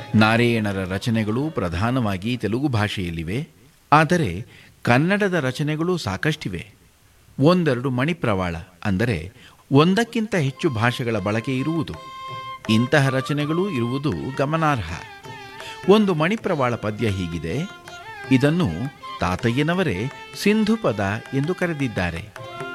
ನಾರಾಯಣರ ರಚನೆಗಳು ಪ್ರಧಾನವಾಗಿ ತೆಲುಗು ಭಾಷೆಯಲ್ಲಿವೆ, ಆದರೆ ಕನ್ನಡದ ರಚನೆಗಳು ಸಾಕಷ್ಟಿವೆ. ಒಂದೆರಡು ಮಣಿಪ್ರವಾಳ ಅಂದರೆ ಒಂದಕ್ಕಿಂತ ಹೆಚ್ಚು ಭಾಷೆಗಳ ಬಳಕೆ ಇರುವುದು. ಇಂತಹ ರಚನೆಗಳು ಇರುವುದು ಗಮನಾರ್ಹ. ಒಂದು ಮಣಿಪ್ರವಾಳ ಪದ್ಯ ಹೀಗಿದೆ. ಇದನ್ನು ತಾತಯ್ಯನವರೇ ಸಿಂಧು ಪದ ಎಂದು ಕರೆದಿದ್ದಾರೆ.